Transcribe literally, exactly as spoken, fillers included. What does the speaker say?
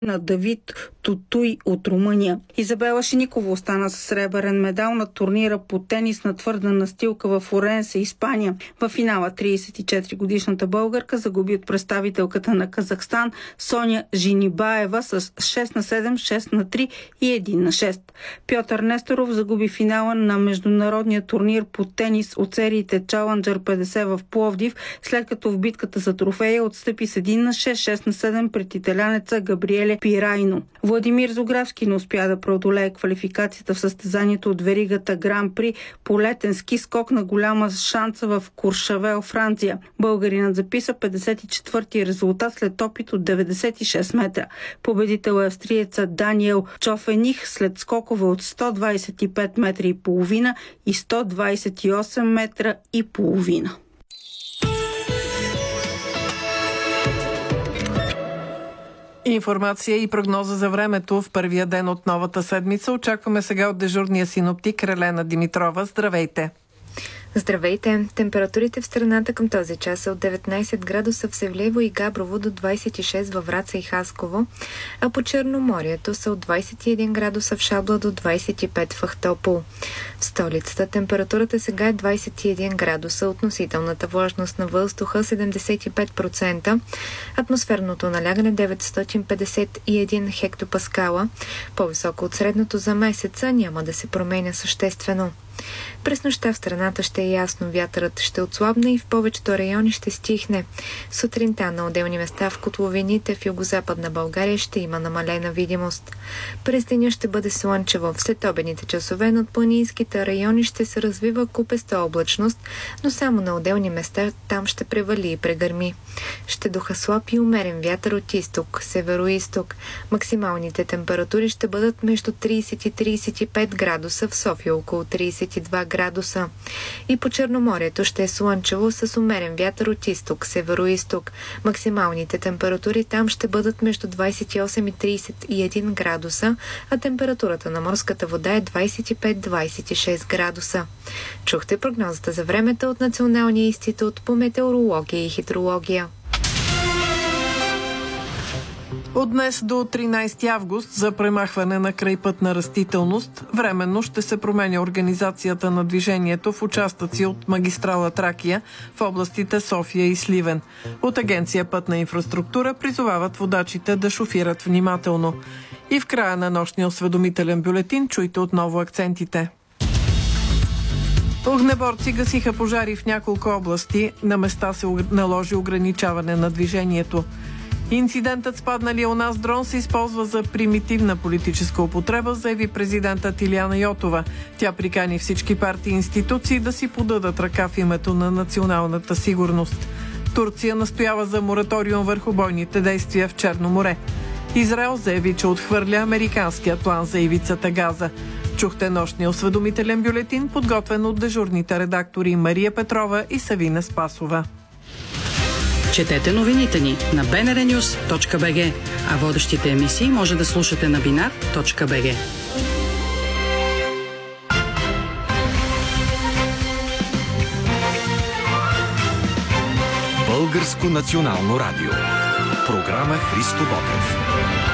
на Давид Тотуй от Румъния. Изабела Шеникова остана с сребърен медал на турнира по тенис на твърда настилка в Оренсе, Испания. В финала тридесет и четири годишната българка загуби от представителката на Казахстан Соня Женибаева с шест на седем, шест на три и едно на шест. Пьотър Несторов загуби финала на международния турнир по тенис от сериите Чаленджър петдесет в Пловдив, след като в битката за трофея отстъпи с едно на шест, шест на седем пред италянеца Габриеле Пирайно. Владимир Зографски не успя да преодолее квалификацията в състезанието от веригата Гран При по летен ски скок на голяма шанса в Куршавел, Франция. Българинът записа петдесет и четвърти резултат след опит от деветдесет и шест метра. Победител е австриеца Даниел Чофених след скокове от сто двадесет и пет метра и половина и сто двадесет и осем метра и половина. Информация и прогноза за времето в първия ден от новата седмица. Очакваме сега от дежурния синоптик Релена Димитрова. Здравейте! Здравейте! Температурите в страната към този час са от деветнадесет градуса в Севлиево и Габрово до двадесет и шест във Враца и Хасково, а по Черноморието са от двадесет и един градуса в Шабла до двадесет и пет в Ахтопол. В столицата температурата сега е двадесет и един градуса, относителната влажност на въздуха седемдесет и пет процента, атмосферното налягане деветстотин петдесет и един хектопаскала, по-високо от средното за месеца, няма да се променя съществено. През нощта в страната ще е ясно, вятърът ще отслабне и в повечето райони ще стихне. Сутринта на отделни места в котловините в югозападна България ще има намалена видимост. През деня ще бъде слънчево. В следобедните часове над планинските райони ще се развива купеста облачност, но само на отделни места там ще превали и прегърми. Ще духа слаб и умерен вятър от изток, северо-изток. Максималните температури ще бъдат между тридесет и тридесет и пет градуса, в София около тридесет и два градуса. И по Черноморието ще е слънчево с умерен вятър от изток, северо-изток. Максималните температури там ще бъдат между двадесет и осем и тридесет и един градуса, а температурата на морската вода е двадесет и пет до двадесет и шест градуса. Чухте прогнозата за времето от Националния институт по метеорология и хидрология. От днес до тринадесети август за премахване на крайпътна растителност временно ще се променя организацията на движението в участъци от магистрала Тракия в областите София и Сливен. От Агенция Пътна инфраструктура призовават водачите да шофират внимателно. И в края на нощния осведомителен бюлетин чуйте отново акцентите. Огнеборци гасиха пожари в няколко области. На места се наложи ограничаване на движението. Инцидентът с падналия у нас дрон се използва за примитивна политическа употреба, заяви президентът Илияна Йотова. Тя прикани всички партии и институции да си подадат ръка в името на националната сигурност. Турция настоява за мораториум върху бойните действия в Черно море. Израел заяви, че отхвърля американския план за ивицата Газа. Чухте нощния осведомителен бюлетин, подготвен от дежурните редактори Мария Петрова и Савина Спасова. Четете новините ни на би ен ар нюз точка би джи, а водещите емисии може да слушате на бинар точка би джи. Българско национално радио. Програма Христо Ботев.